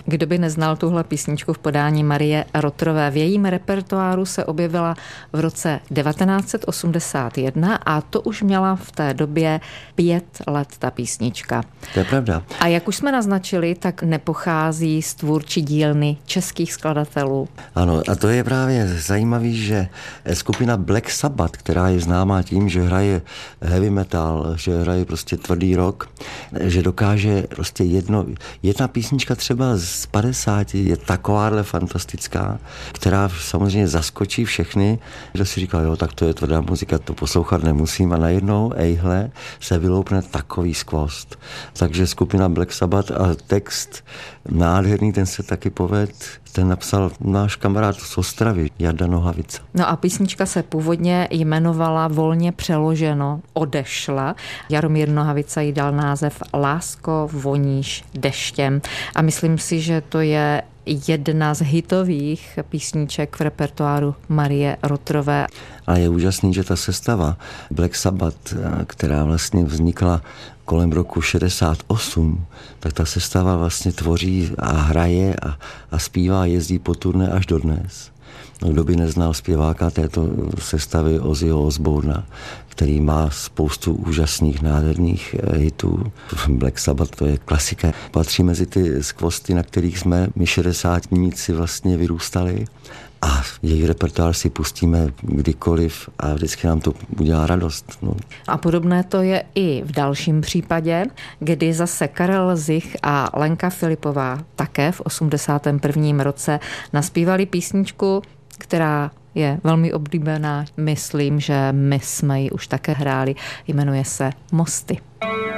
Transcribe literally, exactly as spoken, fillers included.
Kdo by neznal tuhle písničku v podání Marie Rottrové? V jejím repertoáru se objevila v roce devatenáct set osmdesát jedna a to už měla v té době pět let ta písnička. To je pravda. A jak už jsme naznačili, tak nepochází z tvůrčí dílny českých skladatelů. Ano, a to je právě zajímavý, že skupina Black Sabbath, která je známá tím, že hraje heavy metal, že hraje prostě tvrdý rock, že dokáže prostě jedno, jedna písnička třeba z padesáti je takováhle fantastická, která samozřejmě zaskočí všechny, kdo si říkal, jo, tak to je tvrdá muzika, to poslouchat nemusím a najednou, ejhle, se vyloupne takový skvost. Takže skupina Black Sabbath a text nádherný, ten se taky povedl, ten napsal náš kamarád z Ostravy, Jarda Nohavica. No a písnička se původně jmenovala volně přeloženo Odešla. Jaromír Nohavica jí dal název Lásko, voníš deštěm. A myslím si, že to je jedna z hitových písniček v repertoáru Marie Rottrové. A je úžasný, že ta sestava Black Sabbath, která vlastně vznikla kolem roku šedesát osm, tak ta sestava vlastně tvoří a hraje a, a zpívá, jezdí po turné až dodnes. No, kdo by neznal zpěváka této sestavy Ozzyho Osbourna, který má spoustu úžasných, nádherných hitů. Black Sabbath, to je klasika. Patří mezi ty skvosty, na kterých jsme my šedesátníci vlastně vyrůstali. A její repertoár si pustíme kdykoliv a vždycky nám to udělá radost. No. A podobné to je i v dalším případě, kdy zase Karel Zich a Lenka Filipová také v osmdesátém prvním roce naspívali písničku, která je velmi oblíbená. Myslím, že my jsme ji už také hráli. Jmenuje se Mosty.